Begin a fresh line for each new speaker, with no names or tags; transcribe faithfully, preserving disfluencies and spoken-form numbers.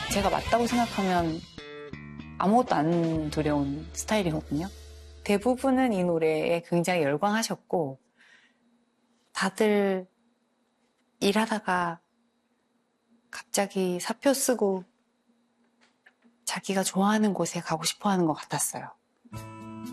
제가 맞다고 생각하면 아무것도 안 두려운 스타일이거든요. 대부분은 이 노래에 굉장히 열광하셨고 다들 일하다가 갑자기 사표 쓰고 자기가 좋아하는 곳에 가고 싶어 하는 것 같았어요.